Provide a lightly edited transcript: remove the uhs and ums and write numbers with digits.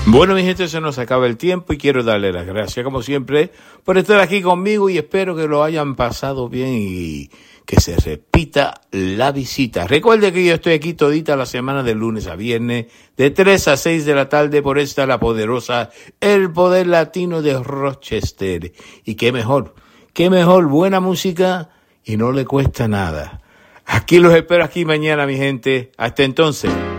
Bueno, mi gente, se nos acaba el tiempo y quiero darle las gracias, como siempre, por estar aquí conmigo y espero que lo hayan pasado bien y que se repita la visita. Recuerde que yo estoy aquí todita la semana de lunes a viernes, de 3 a 6 de la tarde por esta la poderosa El Poder Latino de Rochester. Y qué mejor, buena música y no le cuesta nada. Aquí los espero aquí mañana, mi gente. Hasta entonces.